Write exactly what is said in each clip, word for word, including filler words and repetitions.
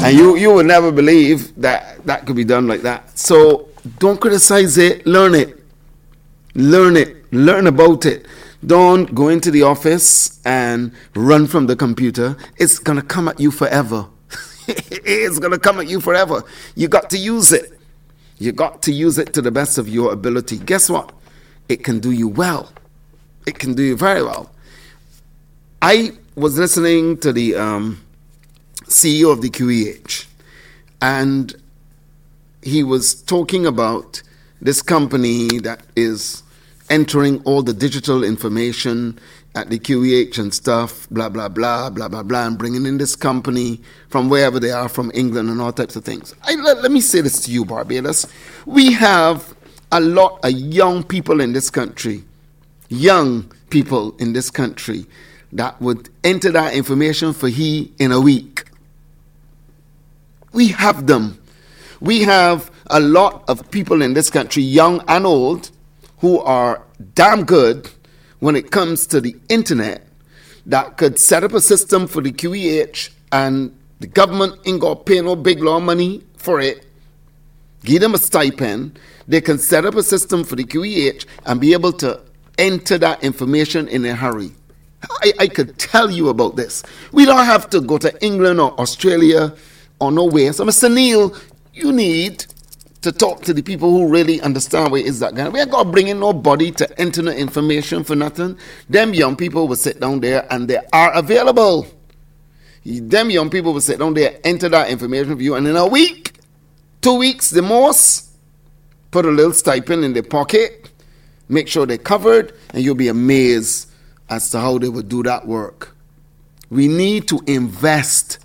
And you, you would never believe that that could be done like that. So don't criticize it. Learn it. Learn it. Learn about it. Don't go into the office and run from the computer. It's going to come at you forever. It's going to come at you forever. You got to use it. You got to use it to the best of your ability. Guess what? It can do you well. It can do you very well. I was listening to the um, C E O of the Q E H, and he was talking about this company that is entering all the digital information at the Q E H and stuff, blah, blah, blah, blah, blah, blah, and bringing in this company from wherever they are, from England and all types of things. I, let, let me say this to you, Barbados. We have a lot of young people in this country, young people in this country that would enter that information for he in a week. We have them. We have a lot of people in this country, young and old, who are damn good when it comes to the internet, that could set up a system for the Q E H, and the government ain't got to pay no big law money for it. Give them a stipend. They can set up a system for the Q E H and be able to enter that information in a hurry. I, I could tell you about this. We don't have to go to England or Australia or nowhere. So, Mister Neil, you need to talk to the people who really understand where is that going. We ain't got to bring in nobody to enter the information for nothing. Them young people will sit down there and they are available. Them young people will sit down there, enter that information for you, and in a week, two weeks, the most, put a little stipend in their pocket, make sure they're covered, and you'll be amazed as to how they would do that work. We need to invest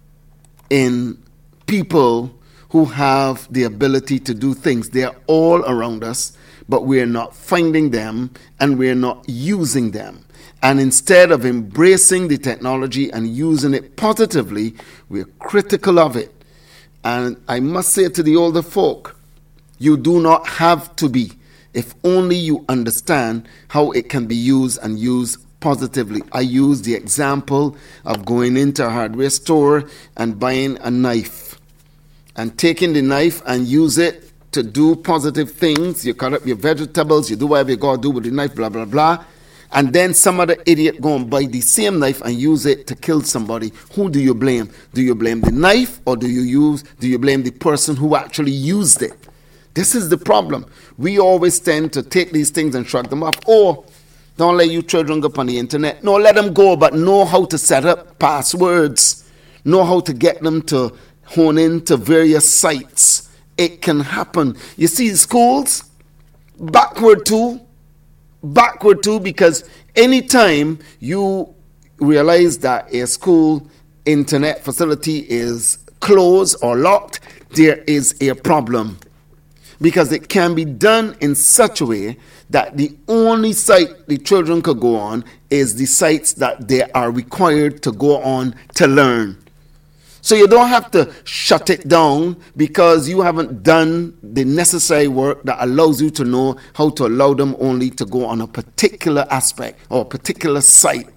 in people who have the ability to do things. They're all around us, but we're not finding them and we're not using them. And instead of embracing the technology and using it positively, we're critical of it. And I must say to the older folk, you do not have to be, if only you understand how it can be used and used positively. I use the example of going into a hardware store and buying a knife, and taking the knife and use it to do positive things. You cut up your vegetables, you do whatever you got to do with the knife, blah, blah, blah. And then some other idiot go and buy the same knife and use it to kill somebody. Who do you blame? Do you blame the knife, or do you use? Do you blame the person who actually used it? This is the problem. We always tend to take these things and shrug them off. Oh, don't let you children go up on the internet. No, let them go, but know how to set up passwords. Know how to get them to hone into various sites. It can happen. You see, schools, backward too, backward too, because anytime you realize that a school internet facility is closed or locked, there is a problem. Because it can be done in such a way that the only site the children could go on is the sites that they are required to go on to learn. So you don't have to shut it down because you haven't done the necessary work that allows you to know how to allow them only to go on a particular aspect or a particular site.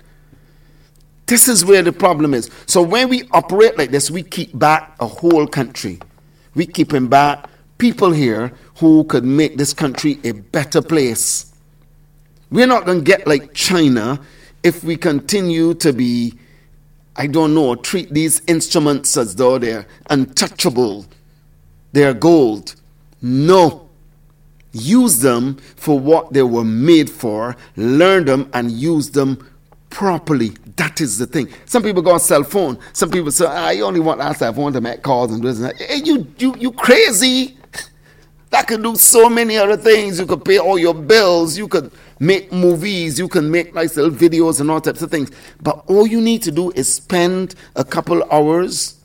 This is where the problem is. So when we operate like this, we keep back a whole country. We keep in back people here who could make this country a better place. We're not going to get like China if we continue to be, I don't know, treat these instruments as though they're untouchable. They're gold. No. Use them for what they were made for. Learn them and use them properly. That is the thing. Some people go on cell phone. Some people say, I only want that cell phone to make calls and this and that. Hey, you, you, you crazy. That could do so many other things. You could pay all your bills. You could make movies. You can make nice little videos and all types of things. But all you need to do is spend a couple hours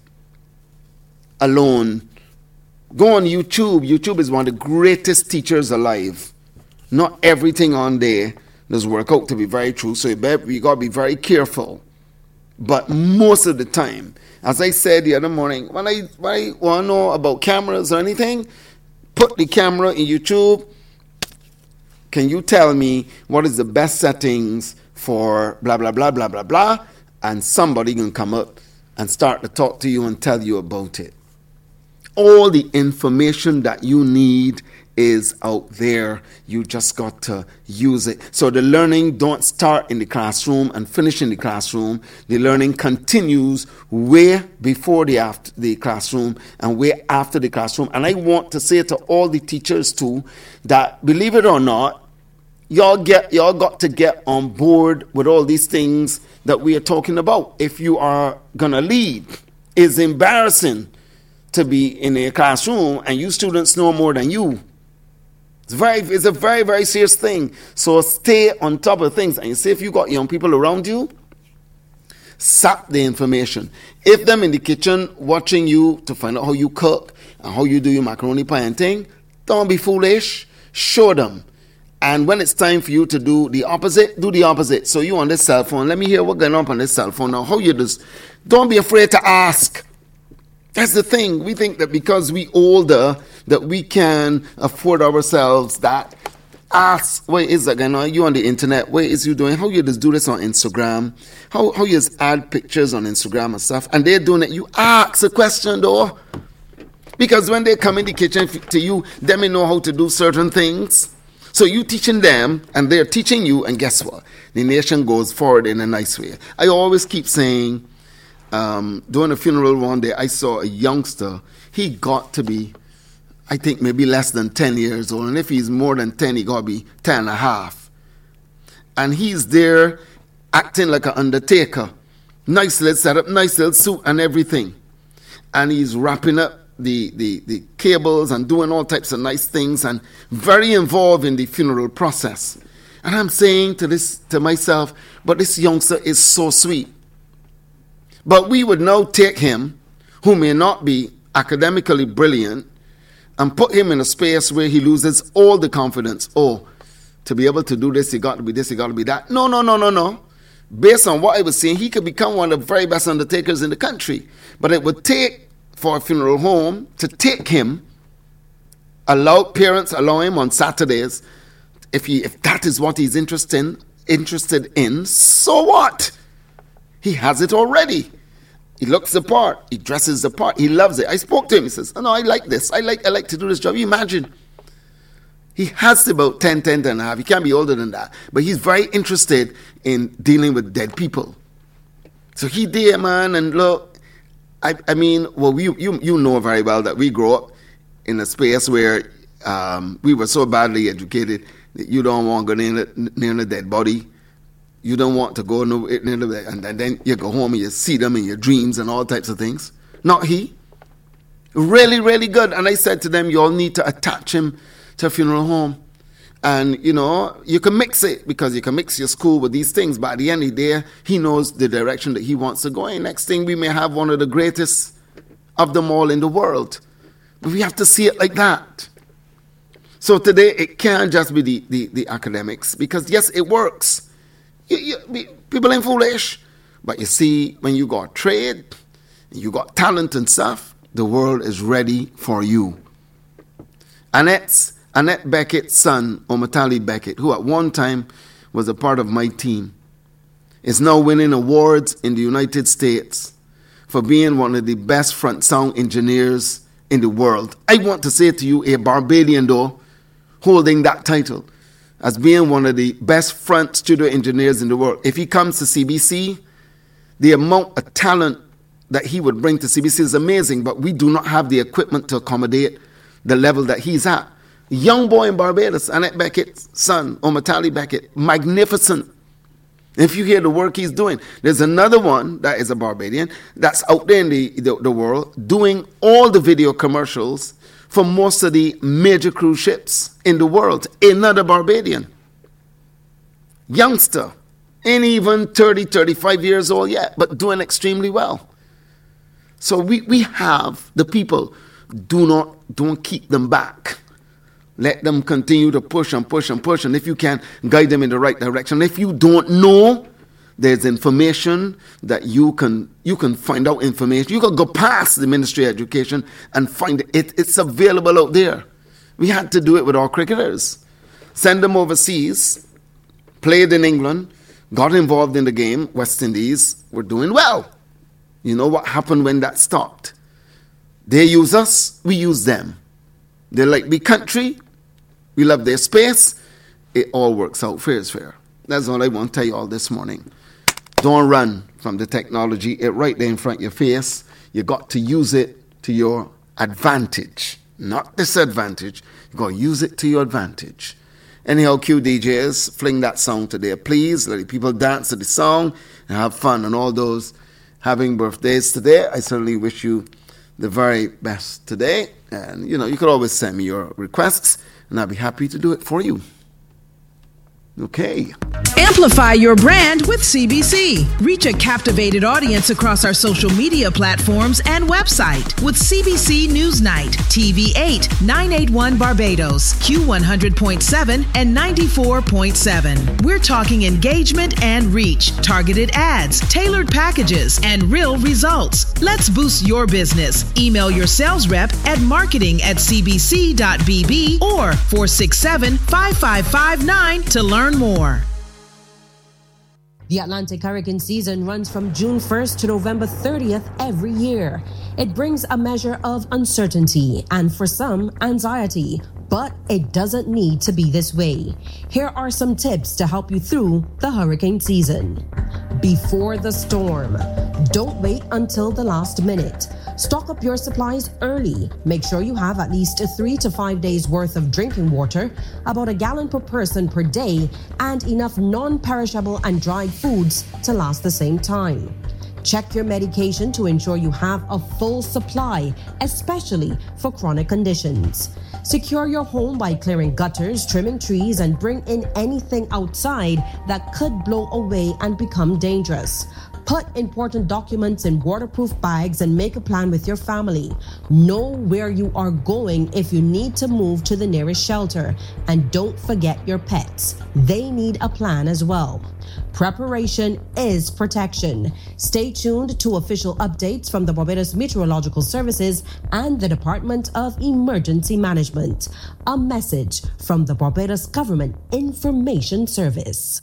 alone. Go on YouTube. YouTube is one of the greatest teachers alive. Not everything on there does work out to be very true. So you, better, you got to be very careful. But most of the time, as I said the other morning, when I, when I want to know about cameras or anything, put the camera in YouTube. Can you tell me what is the best settings for blah, blah, blah, blah, blah, blah? And somebody can come up and start to talk to you and tell you about it. All the information that you need is out there. You just got to use it. So the learning don't start in the classroom and finish in the classroom. The learning continues way before the after the classroom and way after the classroom. And I want to say to all the teachers too that, believe it or not, y'all get y'all got to get on board with all these things that we are talking about. If you are gonna lead, it's embarrassing to be in a classroom and you students know more than you. It's very, it's a very, very serious thing. So stay on top of things. And you see, if you got young people around you, sap the information. If them in the kitchen watching you to find out how you cook and how you do your macaroni pie and thing, don't be foolish. Show them. And when it's time for you to do the opposite, do the opposite. So you on this cell phone, let me hear what's going on on this cell phone now. How you do this? Don't be afraid to ask. That's the thing. We think that because we older, that we can afford ourselves that. Ask, where is that going on? You on the internet? Where is you doing? How you just do this on Instagram? How how you just add pictures on Instagram and stuff? And they're doing it. You ask a question though. Because when they come in the kitchen to you, they may know how to do certain things. So you teaching them and they're teaching you, and guess what? The nation goes forward in a nice way. I always keep saying, Um, during a funeral one day, I saw a youngster. He got to be, I think, maybe less than ten years old. And if he's more than ten, he got to be ten and a half. And he's there acting like an undertaker. Nice little setup, nice little suit and everything. And he's wrapping up the, the, the cables and doing all types of nice things and very involved in the funeral process. And I'm saying to this to myself, but this youngster is so sweet. But we would now take him, who may not be academically brilliant, and put him in a space where he loses all the confidence. Oh, to be able to do this, he got to be this, he got to be that. No, no, no, no, no. Based on what I was saying, he could become one of the very best undertakers in the country. But it would take for a funeral home to take him, allow parents, allow him on Saturdays, if he if that is what he's interested in, interested in, so what? He has it already. He looks the part. He dresses the part. He loves it. I spoke to him. He says, oh, no, I like this. I like I like to do this job. You imagine. He has about ten, ten, ten and a half. He can't be older than that. But he's very interested in dealing with dead people. So he did, man. And look, I, I mean, well, you, you, you know very well that we grew up in a space where um, we were so badly educated that you don't want to go near, near a dead body. You don't want to go no, and then you go home and you see them in your dreams and all types of things. Not he. Really, really good. And I said to them, you all need to attach him to a funeral home. And, you know, you can mix it because you can mix your school with these things. But at the end of the day, he knows the direction that he wants to go in. Next thing, we may have one of the greatest of them all in the world. But we have to see it like that. So today, it can't just be the, the, the academics. Because, yes, it works. You, you, people ain't foolish. But you see, when you got trade, you got talent and stuff, the world is ready for you. Annette's, Annette Beckett's son, Omatali Beckett, who at one time was a part of my team, is now winning awards in the United States for being one of the best front sound engineers in the world. I want to say to you, a Barbadian though, holding that title as being one of the best front studio engineers in the world. If he comes to C B C, the amount of talent that he would bring to C B C is amazing, but we do not have the equipment to accommodate the level that he's at. Young boy in Barbados, Annette Beckett's son, Omatali Beckett, magnificent. If you hear the work he's doing, there's another one that is a Barbadian that's out there in the, the, the world doing all the video commercials for most of the major cruise ships in the world. Another Barbadian. Youngster. Ain't even thirty, thirty-five years old yet, but doing extremely well. So we, we have the people. Do not, don't keep them back. Let them continue to push and push and push. And if you can, guide them in the right direction. If you don't know, there's information that you can you can find out information. You can go past the Ministry of Education and find it. it. It's available out there. We had to do it with our cricketers. Send them overseas, played in England, got involved in the game. West Indies were doing well. You know what happened when that stopped? They use us, we use them. They like big country, we love their space. It all works out fair is fair. That's all I want to tell you all this morning. Don't run from the technology. It's right there in front of your face. You got to use it to your advantage, not disadvantage. You got to use it to your advantage. Anyhow, Q D Js, fling that song today, please. Let the people dance to the song and have fun. And all those having birthdays today, I certainly wish you the very best today. And, you know, you could always send me your requests, and I'll be happy to do it for you. Okay. Amplify your brand with C B C. Reach a captivated audience across our social media platforms and website with C B C Newsnight, T V eight, nine eighty-one Barbados, Q one hundred point seven and ninety-four point seven. We're talking engagement and reach, targeted ads, tailored packages, and real results. Let's boost your business. Email your sales rep at marketing at c b c dot b b or four six seven, five five five nine to learn more. The Atlantic hurricane season runs from June first to November thirtieth every year. It brings a measure of uncertainty and, for some, anxiety, but it doesn't need to be this way. Here are some tips to help you through the hurricane season. Before the storm, don't wait until the last minute. Stock up your supplies early. Make sure you have at least three to five days worth of drinking water, about a gallon per person per day, and enough non-perishable and dried foods to last the same time. Check your medication to ensure you have a full supply, especially for chronic conditions. Secure your home by clearing gutters, trimming trees, and bring in anything outside that could blow away and become dangerous. Put important documents in waterproof bags and make a plan with your family. Know where you are going if you need to move to the nearest shelter. And don't forget your pets. They need a plan as well. Preparation is protection. Stay tuned to official updates from the Barbados Meteorological Services and the Department of Emergency Management. A message from the Barbados Government Information Service.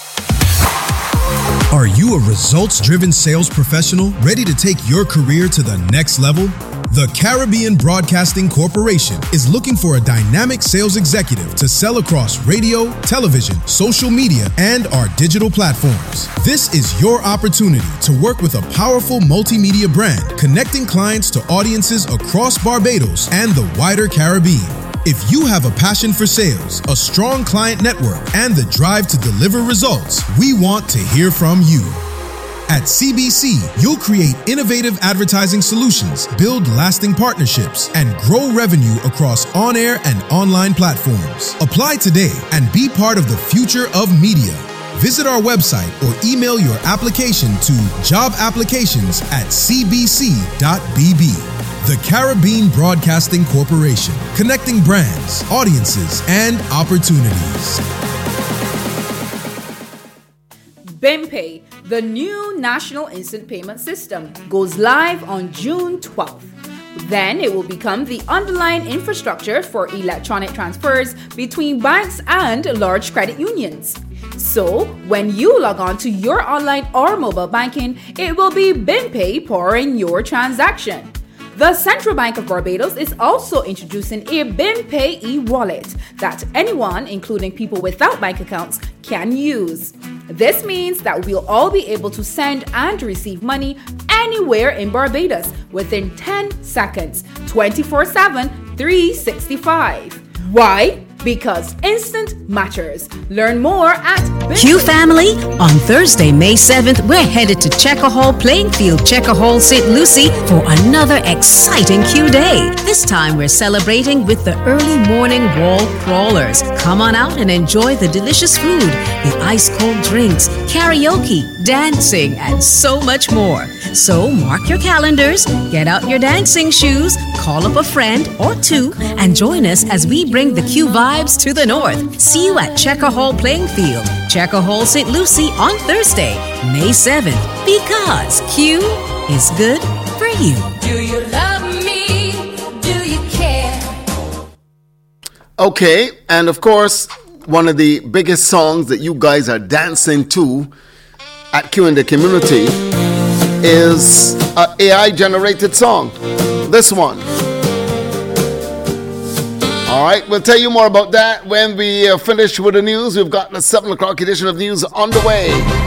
Are you a results-driven sales professional ready to take your career to the next level? The Caribbean Broadcasting Corporation is looking for a dynamic sales executive to sell across radio, television, social media, and our digital platforms. This is your opportunity to work with a powerful multimedia brand, connecting clients to audiences across Barbados and the wider Caribbean. If you have a passion for sales, a strong client network, and the drive to deliver results, we want to hear from you. At C B C, you'll create innovative advertising solutions, build lasting partnerships, and grow revenue across on-air and online platforms. Apply today and be part of the future of media. Visit our website or email your application to job applications at c b c dot b b. The Caribbean Broadcasting Corporation, connecting brands, audiences, and opportunities. BIMPay, the new national instant payment system, goes live on June twelfth. Then it will become the underlying infrastructure for electronic transfers between banks and large credit unions. So, when you log on to your online or mobile banking, it will be BIMPay powering your transaction. The Central Bank of Barbados is also introducing a BIMPay e-wallet that anyone, including people without bank accounts, can use. This means that we'll all be able to send and receive money anywhere in Barbados within ten seconds, twenty-four seven, three sixty-five. Why? Because instant matters. Learn more at BIMPay. Q Family, on Thursday, May seventh, we're headed to Checker Hall Playing Field, Checker Hall, Saint Lucie for another exciting Q Day. This time we're celebrating with the early morning wall crawlers. Come on out and enjoy the delicious food, the ice-cold drinks, karaoke, dancing, and so much more. So mark your calendars, get out your dancing shoes, call up a friend or two, and join us as we bring the Q vibes to the north. See you at Checker Hall Playing Field, Checker Hall, Saint Lucie on Thursday, May seventh, because Q is good for you. Do you love me? Do you care? Okay, and of course, one of the biggest songs that you guys are dancing to at Q in the community is an A I generated song. This one. All right, we'll tell you more about that when we uh, finish with the news. We've got the seven o'clock edition of news on the way.